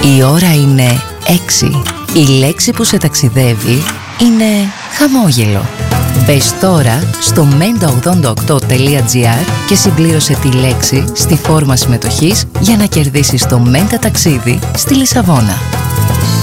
Η ώρα είναι 6. Η λέξη που σε ταξιδεύει είναι χαμόγελο. Μπες τώρα στο menta88.gr και συμπλήρωσε τη λέξη στη φόρμα συμμετοχής για να κερδίσεις το Menta ταξίδι στη Λισαβόνα.